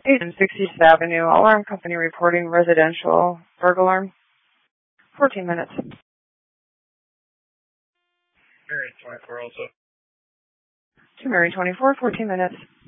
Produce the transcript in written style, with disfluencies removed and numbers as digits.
Agent 60th Avenue, alarm company reporting residential burglar. 14 minutes. Mary 24 also. To Mary 24, 14 minutes.